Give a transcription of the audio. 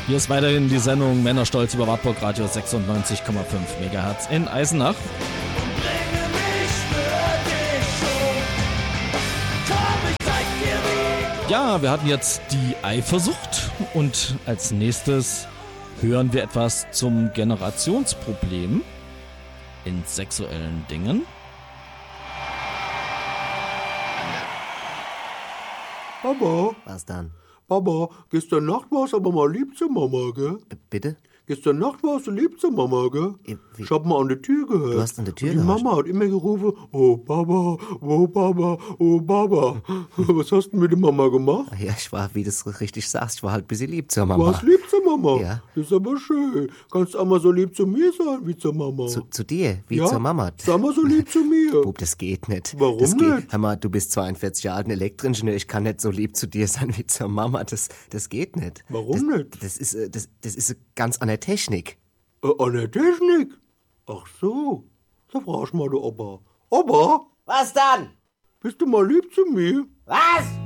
Hier ist weiterhin die Sendung Männerstolz über Wartburg Radio 96,5 MHz in Eisenach. Ja, wir hatten jetzt die Eifersucht und als nächstes hören wir etwas zum Generationsproblem in sexuellen Dingen. Papa, Was dann? Papa, gestern Nacht war's aber mal lieb zur Mama, gell? Bitte? Gestern Nacht warst du lieb zur Mama, gell? Wie? Ich hab mal an der Tür gehört. Du hast an der Tür Und die gehorcht? Mama hat immer gerufen, oh Papa, oh Papa, oh Papa. Was hast du mit der Mama gemacht? Ja, ich war, wie du es richtig sagst, ich war halt ein bisschen lieb zur Mama. Warst lieb zur Mama? Ja. Das ist aber schön. Kannst auch mal so lieb zu mir sein wie zur Mama. Zu dir, wie ja? zur Mama. Sag mal so lieb zu mir. Bub, das geht nicht. Warum das geht. nicht? Hör mal, du bist 42 Jahre alt, ein Elektroingenieur. Ich kann nicht so lieb zu dir sein wie zur Mama. Das geht nicht. Warum nicht? Das ist ganz an der Technik. An der Technik? Ach so. Da frag ich mal den Opa. Opa, Was dann? bist du mal lieb zu mir? Was?